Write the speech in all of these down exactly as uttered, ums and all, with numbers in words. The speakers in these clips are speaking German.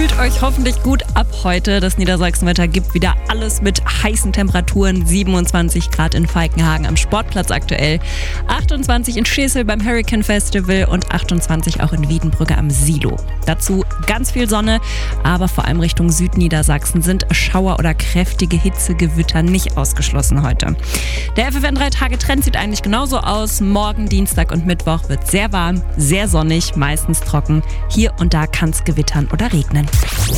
fühlt euch hoffentlich gut ab heute. Das Niedersachsenwetter gibt wieder alles mit heißen Temperaturen. siebenundzwanzig Grad in Falkenhagen am Sportplatz aktuell, achtundzwanzig in Schesel beim Hurricane Festival und achtundzwanzig auch in Wiedenbrück am Silo. Dazu ganz viel Sonne, aber vor allem Richtung Südniedersachsen sind Schauer oder kräftige Hitzegewitter nicht ausgeschlossen heute. Der F F N drei Tage Trend sieht eigentlich genauso aus. Morgen, Dienstag und Mittwoch wird sehr warm, sehr sonnig, meistens trocken. Hier und da kann es gewittern oder regnen.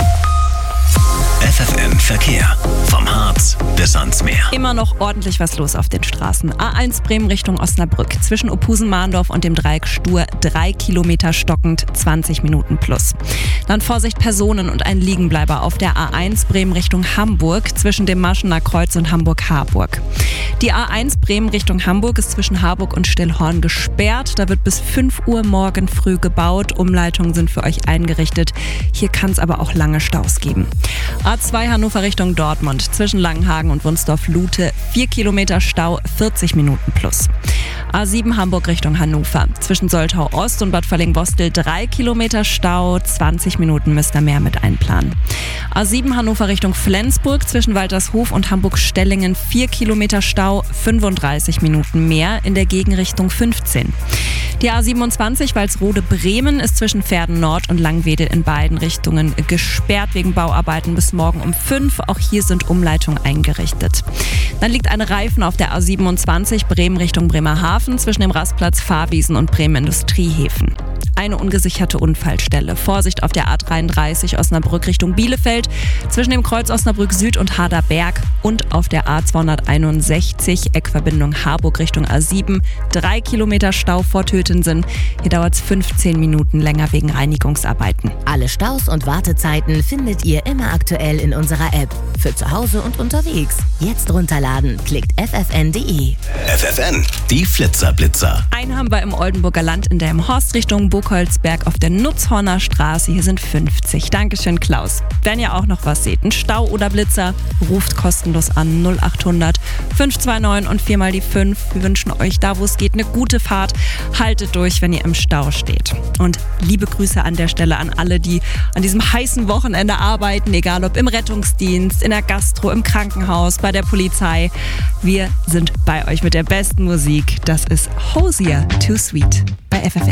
F F N Verkehr. Vom Harz bis ans Meer. Immer noch ordentlich was los auf den Straßen. A eins Bremen Richtung Osnabrück. Zwischen Opusen-Mahndorf und dem Dreieck Stur drei Kilometer stockend, zwanzig Minuten plus. Dann Vorsicht Personen und ein Liegenbleiber auf der A eins Bremen Richtung Hamburg. Zwischen dem Maschener Kreuz und Hamburg-Harburg. Die A eins Bremen Richtung Hamburg ist zwischen Harburg und Stillhorn gesperrt. Da wird bis fünf Uhr morgen früh gebaut. Umleitungen sind für euch eingerichtet. Hier kann es aber auch lange Staus geben. A zwei Hannover Richtung Dortmund. Zwischen Langenhagen und Wunsdorf-Lute vier Kilometer Stau, vierzig Minuten plus. A sieben Hamburg Richtung Hannover. Zwischen Soltau Ost und Bad Völling-Bostel drei Kilometer Stau, zwanzig Minuten müsst ihr mehr mit einplanen. A sieben Hannover Richtung Flensburg. Zwischen Waltershof und Hamburg-Stellingen vier Kilometer Stau, fünfunddreißig Minuten mehr, in der Gegenrichtung fünfzehn. Die A siebenundzwanzig Walsrode-Bremen ist zwischen Verden Nord und Langwedel in beiden Richtungen gesperrt wegen Bauarbeiten bis morgen um fünf. Auch hier sind Umleitungen eingerichtet. Dann liegt ein Reifen auf der A siebenundzwanzig Bremen Richtung Bremerhaven zwischen dem Rastplatz Fahrwiesen und Bremen Industriehäfen. Eine ungesicherte Unfallstelle. Vorsicht auf der A dreiunddreißig Osnabrück Richtung Bielefeld zwischen dem Kreuz Osnabrück Süd und Haderberg und auf der A zweihunderteinundsechzig Eckverbindung Harburg Richtung A sieben. Drei Kilometer Stau vor Tötensen. Hier dauert es fünfzehn Minuten länger wegen Reinigungsarbeiten. Alle Staus und Wartezeiten findet ihr immer aktuell in unserer App. Für zu Hause und unterwegs. Jetzt runterladen. Klickt f f n punkt d e. F F N, die Flitzerblitzer. Einen haben wir im Oldenburger Land in Delmenhorst Richtung Burgholzberg auf der Nutzhorner Straße. Hier sind fünfzig. Dankeschön, Klaus. Wenn ihr auch noch was seht, ein Stau oder Blitzer, ruft kostenlos an null achthundert fünf zwei neun und viermal die fünf. Wir wünschen euch da, wo es geht, eine gute Fahrt. Haltet durch, wenn ihr im Stau steht. Und liebe Grüße an der Stelle an alle, die an diesem heißen Wochenende arbeiten, egal ob im Rettungsdienst, in der Gastro, im Krankenhaus, bei der Polizei. Wir sind bei euch mit der besten Musik. Das ist Hosier Too Sweet bei F F N.